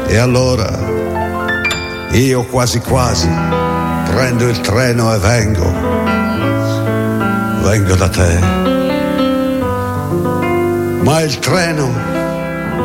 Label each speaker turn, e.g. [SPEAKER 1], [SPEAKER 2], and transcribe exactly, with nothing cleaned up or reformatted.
[SPEAKER 1] E allora io quasi quasi prendo il treno e vengo, vengo da te. Ma il treno